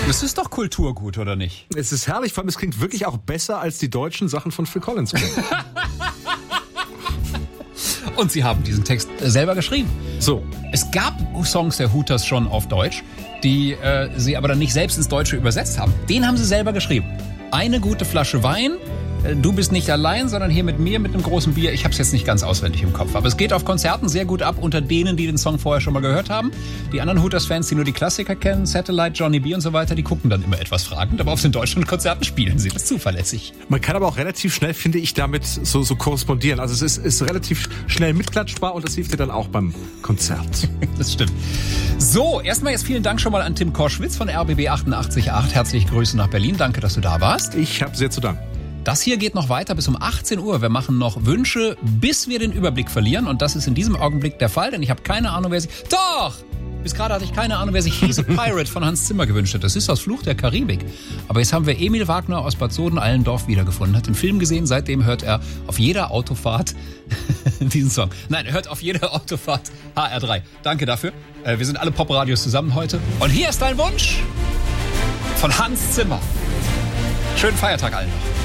Das ist doch Kulturgut, oder nicht? Es ist herrlich, vor allem es klingt wirklich auch besser als die deutschen Sachen von Phil Collins. Und sie haben diesen Text selber geschrieben. So. Es gab Songs der Hooters schon auf Deutsch, die sie aber dann nicht selbst ins Deutsche übersetzt haben. Den haben sie selber geschrieben. Eine gute Flasche Wein. Du bist nicht allein, sondern hier mit mir mit einem großen Bier. Ich habe es jetzt nicht ganz auswendig im Kopf. Aber es geht auf Konzerten sehr gut ab unter denen, die den Song vorher schon mal gehört haben. Die anderen Hooters-Fans, die nur die Klassiker kennen, Satellite, Johnny B und so weiter, die gucken dann immer etwas fragend. Aber auf den deutschen Konzerten spielen sie das zuverlässig. Man kann aber auch relativ schnell, finde ich, damit so korrespondieren. Also es ist relativ schnell mitklatschbar und das hilft dir dann auch beim Konzert. Das stimmt. So, erstmal jetzt vielen Dank schon mal an Tim Koschwitz von RBB 88.8. Herzliche Grüße nach Berlin. Danke, dass du da warst. Ich habe sehr zu danken. Das hier geht noch weiter bis um 18 Uhr. Wir machen noch Wünsche, bis wir den Überblick verlieren. Und das ist in diesem Augenblick der Fall, denn ich habe keine Ahnung, wer sich... Doch! Bis gerade hatte ich keine Ahnung, wer sich He's a Pirate von Hans Zimmer gewünscht hat. Das ist aus Fluch der Karibik. Aber jetzt haben wir Emil Wagner aus Bad Soden-Allendorf wiedergefunden. Hat den Film gesehen, seitdem hört er auf jeder Autofahrt diesen Song. Nein, er hört auf jeder Autofahrt HR3. Danke dafür. Wir sind alle Popradios zusammen heute. Und hier ist dein Wunsch von Hans Zimmer. Schönen Feiertag allen noch.